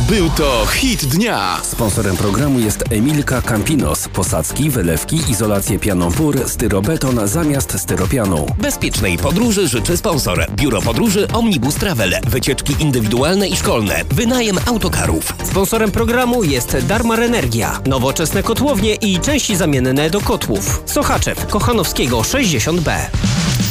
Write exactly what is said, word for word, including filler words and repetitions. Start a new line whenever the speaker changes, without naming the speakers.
Był to hit dnia.
Sponsorem programu jest Emilka Campinos. Posadzki, wylewki, izolację pianą pór, styrobeton zamiast styropianu.
Bezpiecznej podróży życzy sponsor. Biuro Podróży Omnibus Travel. Wycieczki indywidualne i szkolne. Wynajem autokarów.
Sponsorem programu jest Darmar Energia. Nowoczesne kotłownie i części zamienne do kotłów. Sochaczew, Kochanowskiego sześćdziesiąt B.